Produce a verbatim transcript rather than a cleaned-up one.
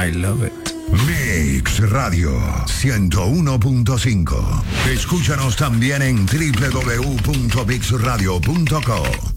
I love it. Mix Radio ciento uno punto cinco. Escúchanos también en doble u doble u doble u punto mix radio punto com.